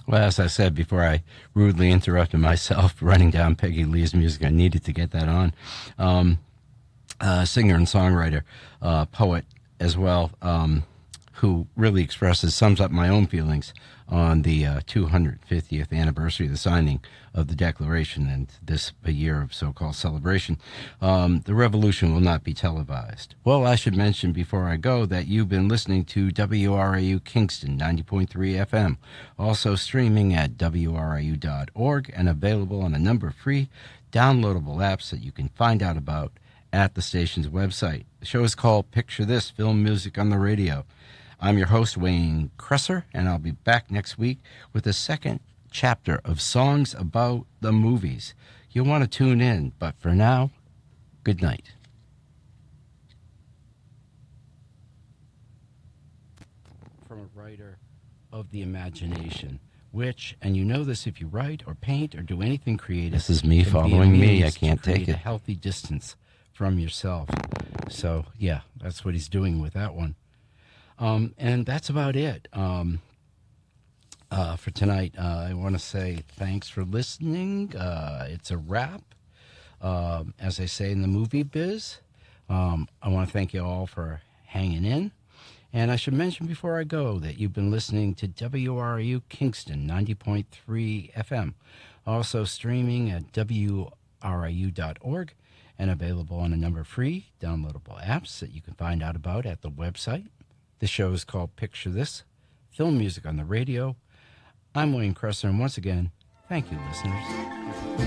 Well, as I said before, I rudely interrupted myself running down Peggy Lee's music. I needed to get that on. Singer and songwriter, poet as well, who really sums up my own feelings on the 250th anniversary of the signing of the Declaration and this a year of so-called celebration. The revolution will not be televised. Well, I should mention before I go that you've been listening to WRIU Kingston 90.3 FM, also streaming at WRIU.org and available on a number of free downloadable apps that you can find out about at the station's website. The show is called Picture This, Film Music on the Radio. I'm your host, Wayne Cresser, and I'll be back next week with the second chapter of Songs About the Movies. You'll want to tune in, but for now, good night. From a writer of the imagination, which, and you know this if you write or paint or do anything creative. This is me following me. I can't take it. A healthy distance from yourself. So, yeah, that's what he's doing with that one. And that's about it for tonight. I want to say thanks for listening. It's a wrap. As I say in the movie biz, I want to thank you all for hanging in. And I should mention before I go that you've been listening to WRIU Kingston 90.3 FM, also streaming at WRIU.org and available on a number of free downloadable apps that you can find out about at the website. The show is called Picture This, Film Music on the Radio. I'm Wayne Cresser, and once again, thank you, listeners.